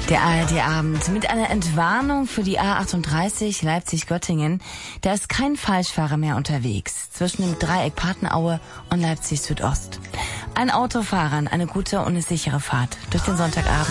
Der ARD-Abend mit einer Entwarnung für die A38 Leipzig-Göttingen. Da ist kein Falschfahrer mehr unterwegs zwischen dem Dreieck Patenaue und Leipzig Südost. Ein Autofahrern eine gute und eine sichere Fahrt durch den Sonntagabend.